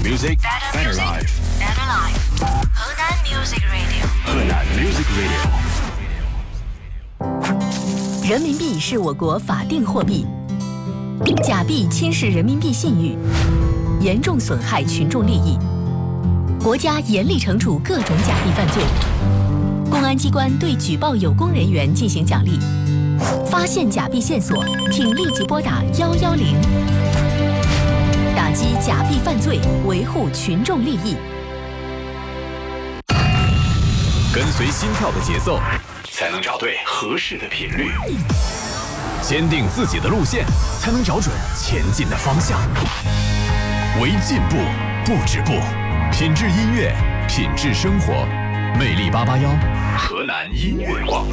music, better life. Better life. 河南 Music Radio。 河南 Music Radio。 人民币是我国法定货币，假币侵蚀人民币信誉，严重损害群众利益。国家严厉惩处各种假币犯罪。公安机关对举报有功人员进行奖励。发现假币线索，请立即拨打110，打击假币犯罪，维护群众利益。 跟随心跳的节奏，才能找对合适的频率；坚定自己的路线，才能找准前进的方向。为进步不止步，品质音乐，品质生活。魅力881，河南音乐广播。